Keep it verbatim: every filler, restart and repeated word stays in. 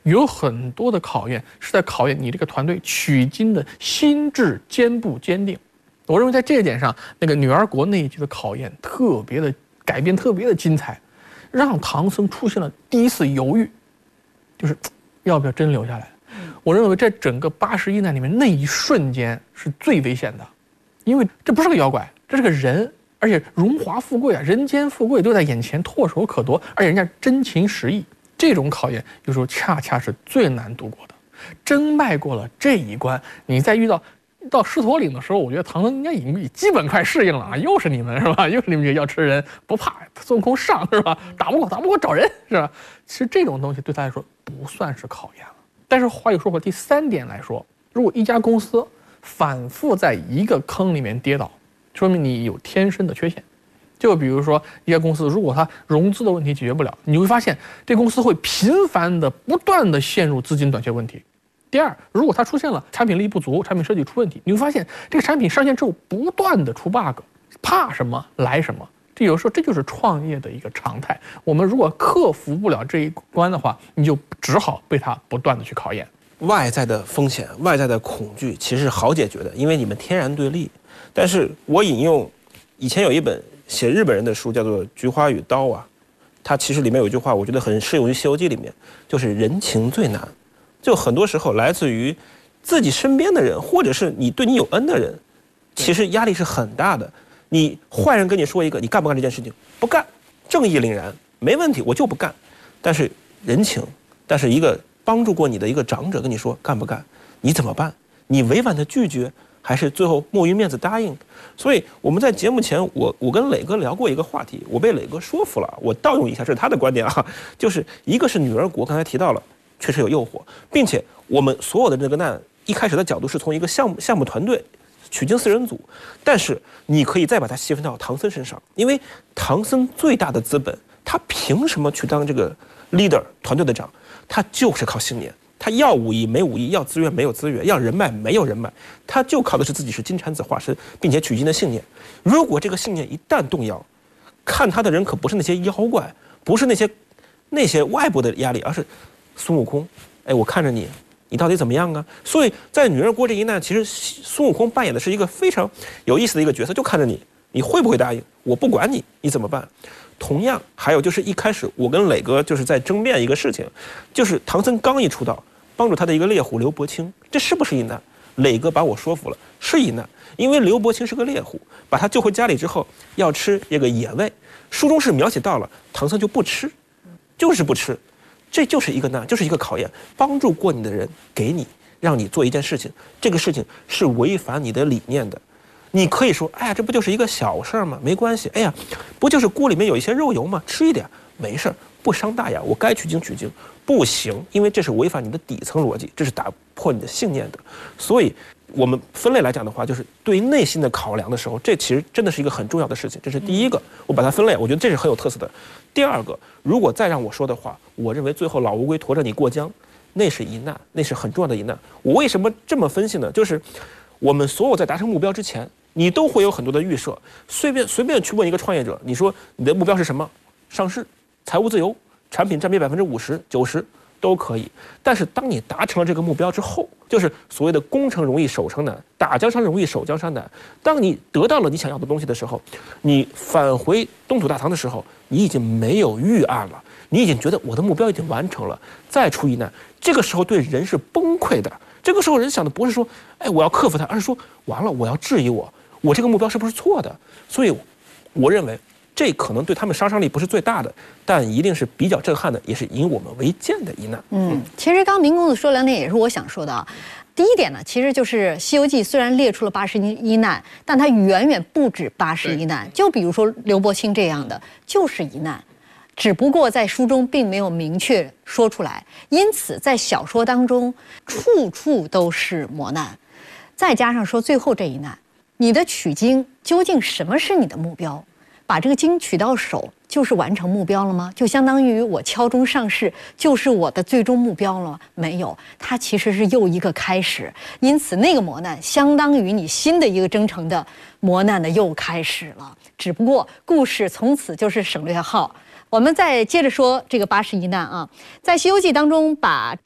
有很多的考验是在考验你这个团队取经的心智坚不坚定。我认为在这一点上，那个女儿国那一集的考验特别的改编，特别的精彩，让唐僧出现了第一次犹豫，就是要不要真留下来。我认为在整个八十一难里面，那一瞬间是最危险的，因为这不是个妖怪，这是个人，而且荣华富贵啊，人间富贵都在眼前，唾手可得，而且人家真情实意。这种考验有时候恰恰是最难度过的。真迈过了这一关，你再遇到到狮驼岭的时候，我觉得唐僧应该已经基本快适应了啊，又是你们是吧？又是你们这个要吃人，不怕孙悟空上是吧？打不过打不过找人是吧？其实这种东西对他来说不算是考验了。但是话又说回第三点来说，如果一家公司反复在一个坑里面跌倒，说明你有天生的缺陷。就比如说一家公司，如果它融资的问题解决不了，你会发现这公司会频繁的、不断的陷入资金短缺问题。第二，如果它出现了产品力不足、产品设计出问题，你会发现这个产品上线之后不断的出 bug， 怕什么来什么。这有时候这就是创业的一个常态。我们如果克服不了这一关的话，你就只好被它不断的去考验。 外在的风险、外在的恐惧其实是好解决的，因为你们天然对立。但是我引用以前有一本写日本人的书，叫做《菊花与刀》啊，它其实里面有一句话，我觉得很适用于《西游记》里面，就是人情最难。就很多时候来自于自己身边的人，或者是你对你有恩的人，其实压力是很大的。你坏人跟你说一个，你干不干这件事情？不干，正义凛然，没问题，我就不干。但是人情，但是一个帮助过你的一个长者跟你说干不干，你怎么办？你委婉的拒绝，还是最后迫于面子答应？所以我们在节目前，我我跟磊哥聊过一个话题，我被磊哥说服了。我盗用一下，这是他的观点啊，就是一个是女儿国，刚才提到了，确实有诱惑，并且我们所有的这个难一开始的角度是从一个项目项目团队。取经四人组，但是你可以再把它细分到唐僧身上，因为唐僧最大的资本，他凭什么去当这个 leader 团队的长？他就是靠信念，他要武艺没武艺，要资源没有资源，要人脉没有人脉，他就靠的是自己是金蝉子化身，并且取经的信念。如果这个信念一旦动摇，看他的人可不是那些妖怪，不是那些那些外部的压力，而是孙悟空。哎，我看着你。你到底怎么样啊？所以在女儿国这一难，其实孙悟空扮演的是一个非常有意思的一个角色，就看着你，你会不会答应？我不管你，你怎么办？同样，还有就是一开始我跟磊哥就是在争辩一个事情，就是唐僧刚一出道，帮助他的一个猎户刘伯清，这是不是一难？磊哥把我说服了，是一难，因为刘伯清是个猎户，把他救回家里之后要吃这个野味，书中是描写到了，唐僧就不吃，就是不吃。这就是一个难，就是一个考验。帮助过你的人给你，让你做一件事情，这个事情是违反你的理念的。你可以说，哎呀，这不就是一个小事吗？没关系。哎呀，不就是锅里面有一些肉油吗？吃一点，没事，不伤大雅。我该取经取经，不行，因为这是违反你的底层逻辑，这是打破你的信念的。所以，我们分类来讲的话，就是对于内心的考量的时候，这其实真的是一个很重要的事情。这是第一个，我把它分类，我觉得这是很有特色的。第二个，如果再让我说的话，我认为最后老乌龟驮着你过江，那是一难，那是很重要的一难。我为什么这么分析呢？就是我们所有在达成目标之前，你都会有很多的预设。随便随便去问一个创业者，你说你的目标是什么？上市、财务自由、产品占比百分之五十、九十都可以。但是当你达成了这个目标之后，就是所谓的攻城容易守城难，打江山容易守江山难。当你得到了你想要的东西的时候，你返回东土大唐的时候，你已经没有预案了，你已经觉得我的目标已经完成了，再出一难，这个时候对人是崩溃的。这个时候人想的不是说，哎，我要克服它，而是说，完了，我要质疑我，我这个目标是不是错的？所以，我认为这可能对他们杀伤力不是最大的，但一定是比较震撼的，也是引我们为鉴的一难。 嗯，其实刚明公子说两点也是我想说的啊。第一点呢，其实就是《西游记》虽然列出了八十一难，但它远远不止八十一难。就比如说刘伯清这样的，就是一难，只不过在书中并没有明确说出来，因此在小说当中处处都是磨难。再加上说最后这一难，你的取经究竟什么是你的目标？把这个经取到手，就是完成目标了吗？就相当于我敲钟上市，就是我的最终目标了吗？没有，它其实是又一个开始。因此，那个磨难相当于你新的一个征程的磨难的又开始了。只不过故事从此就是省略号。我们再接着说这个八十一难啊，在《西游记》当中把